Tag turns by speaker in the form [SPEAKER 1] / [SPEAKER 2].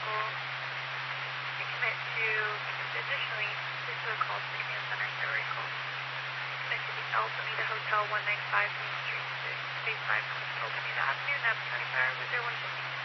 [SPEAKER 1] vehicle to commit to, additionally, this is a call to the command center, so we're call. Commit to the El Bonita Hotel, 195 Main Street, Space 5, El Bonita Avenue, nav 25, with 0150.